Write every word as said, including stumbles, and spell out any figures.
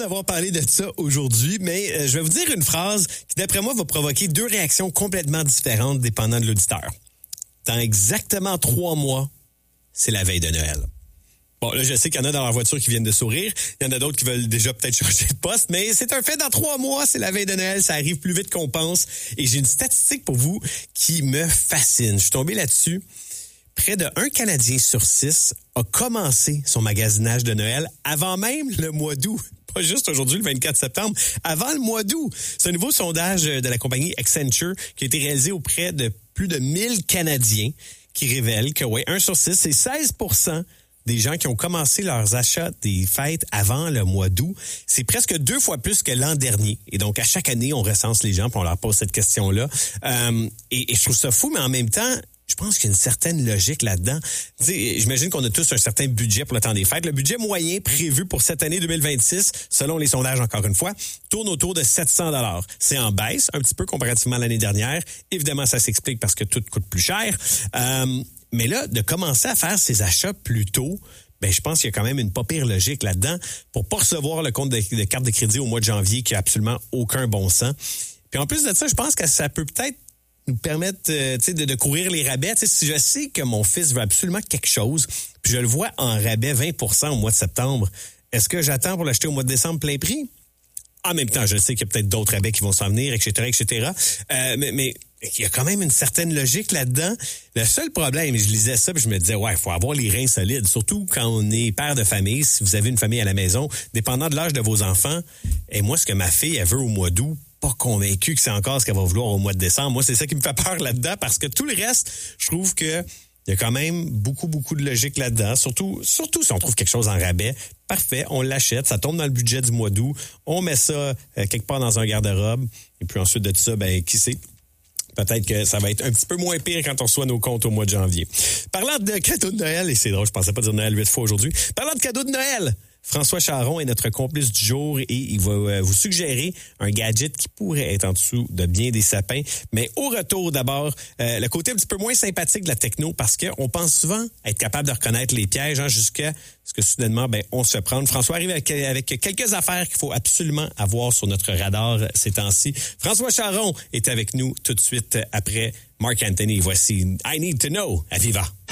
d'avoir parlé de ça aujourd'hui, mais euh, je vais vous dire une phrase qui, d'après moi, va provoquer deux réactions complètement différentes dépendant de l'auditeur. Dans exactement trois mois, c'est la veille de Noël. Bon, là, je sais qu'il y en a dans leur voiture qui viennent de sourire. Il y en a d'autres qui veulent déjà peut-être changer de poste, mais c'est un fait. Dans trois mois, c'est la veille de Noël. Ça arrive plus vite qu'on pense. Et j'ai une statistique pour vous qui me fascine. Je suis tombé là-dessus. Près de un Canadien sur six a commencé son magasinage de Noël avant même le mois d'août. Pas juste aujourd'hui, le vingt-quatre septembre, avant le mois d'août. C'est un nouveau sondage de la compagnie Accenture qui a été réalisé auprès de plus de mille Canadiens qui révèle que, ouais, un sur six, c'est seize pour cent des gens qui ont commencé leurs achats des fêtes avant le mois d'août. C'est presque deux fois plus que l'an dernier. Et donc, à chaque année, on recense les gens puis on leur pose cette question-là. Euh, et, et je trouve ça fou, mais en même temps, je pense qu'il y a une certaine logique là-dedans. Tu sais, j'imagine qu'on a tous un certain budget pour le temps des fêtes. Le budget moyen prévu pour cette année deux mille vingt-six, selon les sondages encore une fois, tourne autour de sept cents dollars. C'est en baisse un petit peu comparativement à l'année dernière. Évidemment, ça s'explique parce que tout coûte plus cher. Euh, mais là, de commencer à faire ses achats plus tôt, ben je pense qu'il y a quand même une pas pire logique là-dedans pour pas recevoir le compte de, de carte de crédit au mois de janvier qui a absolument aucun bon sens. Puis en plus de ça, je pense que ça peut peut-être nous permettre euh, de, de courir les rabais. T'sais, si je sais que mon fils veut absolument quelque chose, puis je le vois en rabais vingt pour cent au mois de septembre, est-ce que j'attends pour l'acheter au mois de décembre plein prix? En même temps, je sais qu'il y a peut-être d'autres rabais qui vont s'en venir, et cetera, et cetera. Euh, mais, mais il y a quand même une certaine logique là-dedans. Le seul problème, je lisais ça, puis je me disais, ouais, il faut avoir les reins solides, surtout quand on est père de famille, si vous avez une famille à la maison, dépendant de l'âge de vos enfants. Et moi, ce que ma fille, elle veut au mois d'août, pas convaincu que c'est encore ce qu'elle va vouloir au mois de décembre. Moi, c'est ça qui me fait peur là-dedans, parce que tout le reste, je trouve que il y a quand même beaucoup, beaucoup de logique là-dedans. Surtout, surtout si on trouve quelque chose en rabais. Parfait, on l'achète, ça tombe dans le budget du mois d'août. On met ça euh, quelque part dans un garde-robe. Et puis ensuite de ça, ben qui sait? Peut-être que ça va être un petit peu moins pire quand on reçoit nos comptes au mois de janvier. Parlant de cadeaux de Noël, et c'est drôle, je pensais pas dire Noël huit fois aujourd'hui. Parlant de cadeaux de Noël, François Charon est notre complice du jour et il va vous suggérer un gadget qui pourrait être en dessous de bien des sapins. Mais au retour, d'abord, euh, le côté un petit peu moins sympathique de la techno, parce qu'on pense souvent être capable de reconnaître les pièges hein, jusqu'à ce que soudainement, ben, on se prenne. François arrive avec, avec quelques affaires qu'il faut absolument avoir sur notre radar ces temps-ci. François Charon est avec nous tout de suite après Marc Anthony. Voici I Need to Know à Viva.